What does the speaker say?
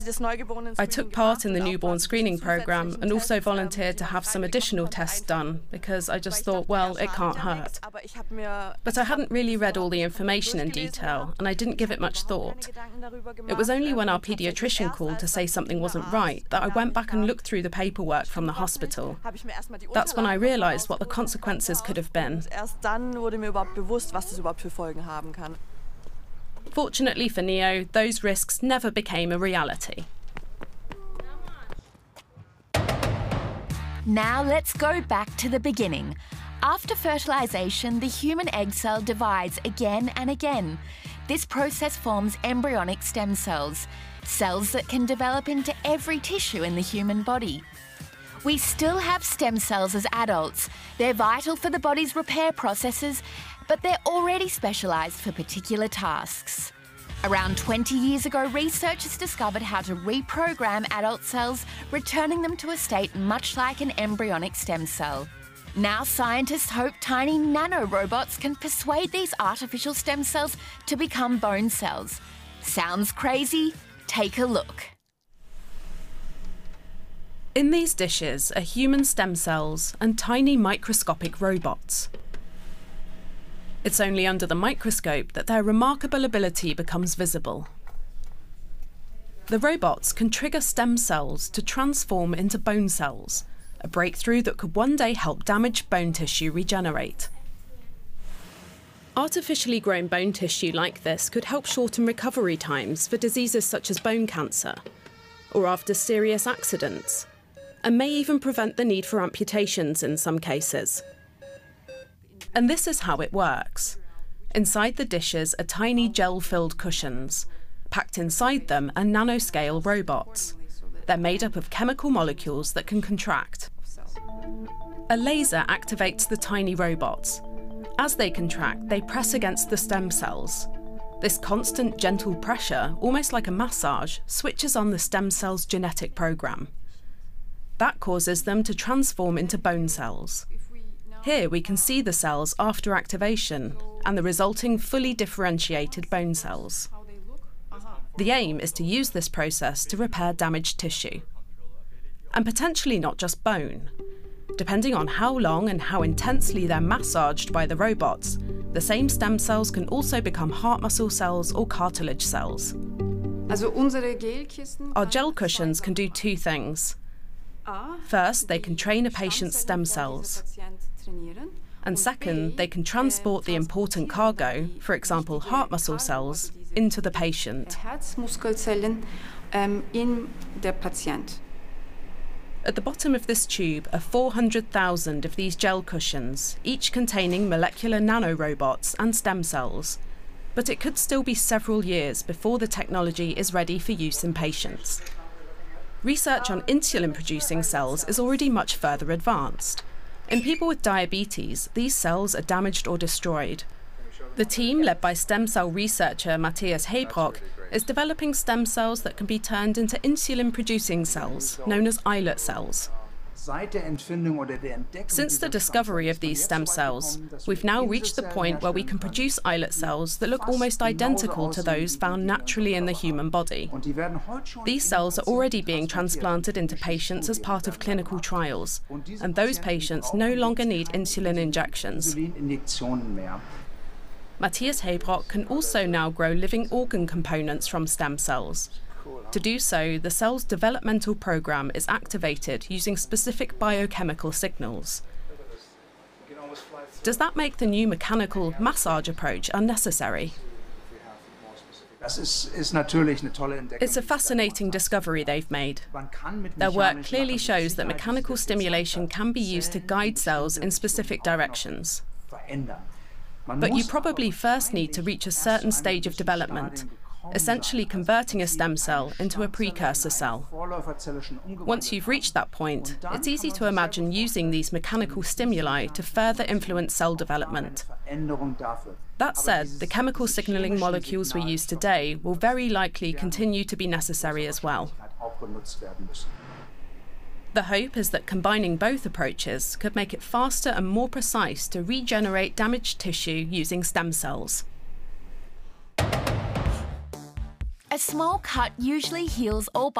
I took part in the newborn screening programme and also volunteered to have some additional tests done because I just thought, well, it can't hurt. But I hadn't really read all the information in detail and I didn't give it much thought. It was only when our paediatrician called to say something wasn't right that I went back and looked through the paperwork from the hospital. That's when I realised what the consequences could have been. Fortunately for Neo, those risks never became a reality. Now let's go back to the beginning. After fertilisation, the human egg cell divides again and again. This process forms embryonic stem cells, cells that can develop into every tissue in the human body. We still have stem cells as adults. They're vital for the body's repair processes, but they're already specialised for particular tasks. Around 20 years ago, researchers discovered how to reprogram adult cells, returning them to a state much like an embryonic stem cell. Now scientists hope tiny nanorobots can persuade these artificial stem cells to become bone cells. Sounds crazy? Take a look. In these dishes are human stem cells and tiny microscopic robots. It's only under the microscope that their remarkable ability becomes visible. The robots can trigger stem cells to transform into bone cells, a breakthrough that could one day help damaged bone tissue regenerate. Artificially grown bone tissue like this could help shorten recovery times for diseases such as bone cancer, or after serious accidents, and may even prevent the need for amputations in some cases. And this is how it works. Inside the dishes are tiny gel-filled cushions. Packed inside them are nanoscale robots. They're made up of chemical molecules that can contract. A laser activates the tiny robots. As they contract, they press against the stem cells. This constant, gentle pressure, almost like a massage, switches on the stem cells' genetic program. That causes them to transform into bone cells. Here we can see the cells after activation and the resulting fully differentiated bone cells. The aim is to use this process to repair damaged tissue. And potentially not just bone. Depending on how long and how intensely they're massaged by the robots, the same stem cells can also become heart muscle cells or cartilage cells. Our gel cushions can do two things. First, they can train a patient's stem cells. And second, they can transport the important cargo, for example heart muscle cells, into the patient. At the bottom of this tube are 400,000 of these gel cushions, each containing molecular nanorobots and stem cells. But it could still be several years before the technology is ready for use in patients. Research on insulin-producing cells is already much further advanced. In people with diabetes, these cells are damaged or destroyed. The team, led by stem cell researcher Matthias Hebrock, is developing stem cells that can be turned into insulin-producing cells, known as islet cells. Since the discovery of these stem cells, we've now reached the point where we can produce islet cells that look almost identical to those found naturally in the human body. These cells are already being transplanted into patients as part of clinical trials, and those patients no longer need insulin injections. Matthias Hebrock can also now grow living organ components from stem cells. To do so, the cell's developmental program is activated using specific biochemical signals. Does that make the new mechanical massage approach unnecessary? It's a fascinating discovery they've made. Their work clearly shows that mechanical stimulation can be used to guide cells in specific directions. But you probably first need to reach a certain stage of development, essentially converting a stem cell into a precursor cell. Once you've reached that point, it's easy to imagine using these mechanical stimuli to further influence cell development. That said, the chemical signaling molecules we use today will very likely continue to be necessary as well. The hope is that combining both approaches could make it faster and more precise to regenerate damaged tissue using stem cells. A small cut usually heals all